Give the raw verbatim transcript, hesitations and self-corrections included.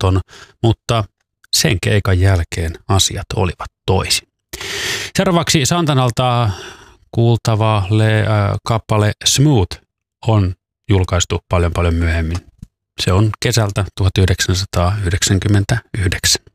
uskomaton, mutta sen keikan jälkeen asiat olivat toisin. Seuraavaksi Santanalta kuultava le, äh, kappale Smooth on julkaistu paljon paljon myöhemmin. Se on kesältä tuhatyhdeksänsataayhdeksänkymmentäyhdeksän.